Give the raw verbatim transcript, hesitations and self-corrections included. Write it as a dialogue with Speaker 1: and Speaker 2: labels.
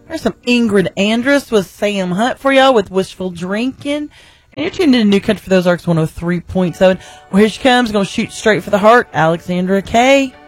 Speaker 1: There's some Ingrid Andress with Sam Hunt for y'all with Wishful Drinking. And you're tuned in to New Country for those Arcs one oh three point seven. Well, here she comes, going to shoot straight for the heart, Alexandra Kay.